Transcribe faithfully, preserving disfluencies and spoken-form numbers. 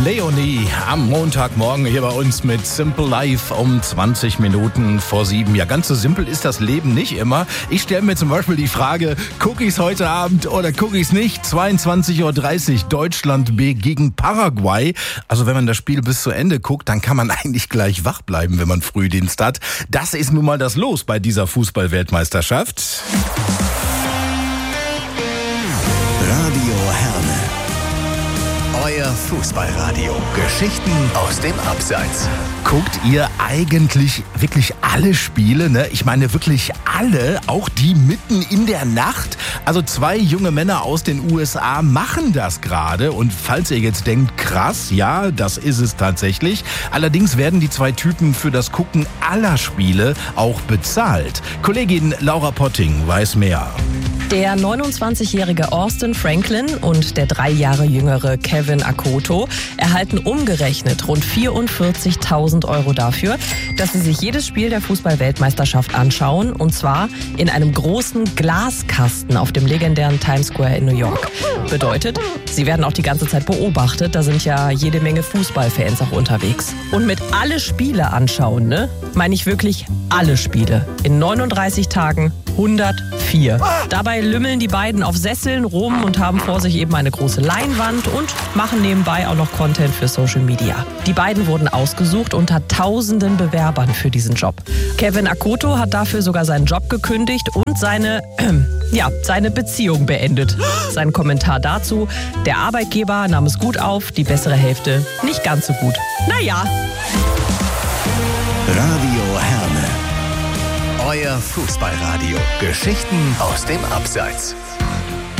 Leonie am Montagmorgen hier bei uns mit Simple Life um zwanzig Minuten vor sieben. Ja, ganz so simpel ist das Leben nicht immer. Ich stelle mir zum Beispiel die Frage, gucke ich's heute Abend oder gucke ich's nicht? zweiundzwanzig Uhr dreißig, Deutschland B gegen Paraguay. Also wenn man das Spiel bis zu Ende guckt, dann kann man eigentlich gleich wach bleiben, wenn man Frühdienst hat. Das ist nun mal das Los bei dieser Fußball-Weltmeisterschaft. Radio Herne. Euer Fußballradio. Geschichten aus dem Abseits. Guckt ihr eigentlich wirklich alle Spiele, ne? Ich meine wirklich alle, auch die mitten in der Nacht. Also zwei junge Männer aus den U S A machen das gerade. Und falls ihr jetzt denkt, krass, ja, das ist es tatsächlich. Allerdings werden die zwei Typen für das Gucken aller Spiele auch bezahlt. Kollegin Laura Potting weiß mehr. Der neunundzwanzigjährige Austin Franklin und der drei Jahre jüngere Kevin Akoto erhalten umgerechnet rund vierundvierzigtausend Euro dafür, dass sie sich jedes Spiel der Fußball-Weltmeisterschaft anschauen, und zwar in einem großen Glaskasten auf dem legendären Times Square in New York. Bedeutet, sie werden auch die ganze Zeit beobachtet, da sind ja jede Menge Fußballfans auch unterwegs. Und mit alle Spiele anschauen, ne, meine ich wirklich alle Spiele. In neununddreißig Tagen hundertvier. Dabei lümmeln die beiden auf Sesseln rum und haben vor sich eben eine große Leinwand und machen nebenbei auch noch Content für Social Media. Die beiden wurden ausgesucht unter tausenden Bewerbern für diesen Job. Kevin Akoto hat dafür sogar seinen Job gekündigt und seine, äh, ja, seine Beziehung beendet. Sein Kommentar dazu: Der Arbeitgeber nahm es gut auf, die bessere Hälfte nicht ganz so gut. Naja. Radio Herne. Euer Fußballradio. Geschichten aus dem Abseits.